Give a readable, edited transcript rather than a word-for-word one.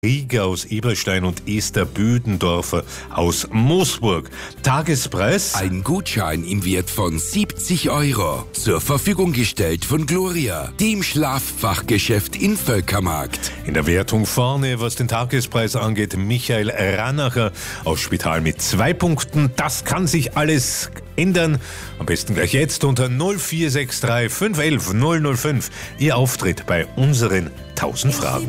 Rieger aus Eberstein und Esther Büdendorfer aus Moosburg. Tagespreis? Ein Gutschein im Wert von 70 € zur Verfügung gestellt von Gloria, dem Schlaffachgeschäft in Völkermarkt. In der Wertung vorne, was den Tagespreis angeht, Michael Ranacher aus Spital mit 2 Punkten. Das kann sich alles ändern. Am besten gleich jetzt unter 0463 511 005. Ihr Auftritt bei unseren 1000 Fragen.